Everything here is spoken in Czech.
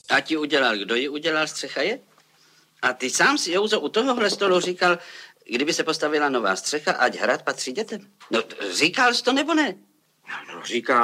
A ti udělal, kdo ji udělal, střecha je? A ty sám si, Jouzo, u tohohle stolu říkal, kdyby se postavila nová střecha, ať hrad patří dětem. No, říkal jsi to nebo ne? No, říkám.